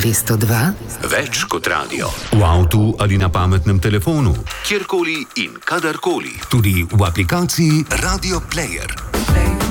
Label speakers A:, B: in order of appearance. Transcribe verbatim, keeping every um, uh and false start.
A: dvesto dva.
B: Več kot radio.
C: V avtu ali na pametnem telefonu.
B: Kjerkoli in kadarkoli.
C: Tudi v aplikaciji Radio Player.